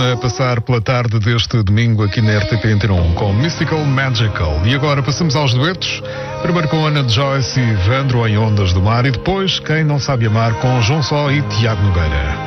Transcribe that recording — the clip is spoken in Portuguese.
a passar pela tarde deste domingo aqui na RTP Antena 1 com Mystical Magical. E agora passamos aos duetos. Primeiro com Ana de Joyce e Vandro em Ondas do Mar e depois Quem Não Sabe Amar com João Só e Tiago Nogueira.